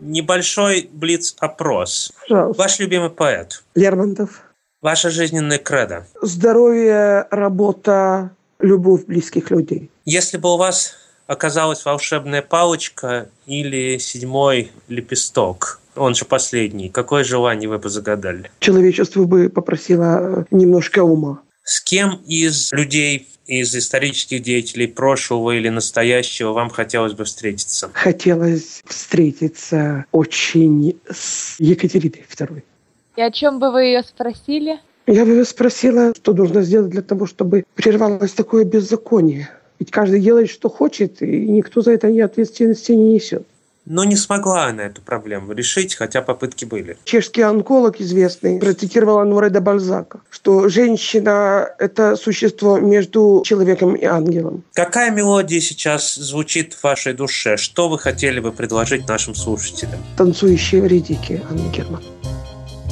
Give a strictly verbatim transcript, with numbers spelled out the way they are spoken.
Небольшой блиц-опрос. Пожалуйста. Ваш любимый поэт? Лермонтов. Ваша жизненная кредо? Здоровье, работа, любовь близких людей. Если бы у вас оказалась волшебная палочка или седьмой лепесток, он же последний, какое желание вы бы загадали? Человечество бы попросило немножко ума. С кем из людей, из исторических деятелей прошлого или настоящего вам хотелось бы встретиться? Хотелось встретиться очень с Екатериной второй. И о чем бы вы ее спросили? Я бы ее спросила, что нужно сделать для того, чтобы прервалось такое беззаконие. Ведь каждый делает, что хочет, и никто за это ни ответственности не несет. Но не смогла она эту проблему решить, хотя попытки были. Чешский онколог известный процитировал Оноре де Бальзака, что женщина – это существо между человеком и ангелом. Какая мелодия сейчас звучит в вашей душе? Что вы хотели бы предложить нашим слушателям? «Танцующие в Ридике» Анны Герман.